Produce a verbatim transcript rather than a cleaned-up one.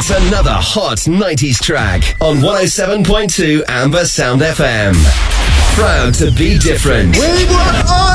It's another hot nineties track on one oh seven point two Amber Sound F M. Proud to be different. We were on!